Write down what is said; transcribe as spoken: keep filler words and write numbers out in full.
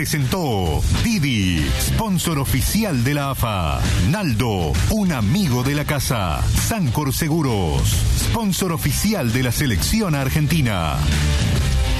presentó Didi, sponsor oficial de la A F A. Naldo, un amigo de la casa. Sancor Seguros, sponsor oficial de la selección argentina.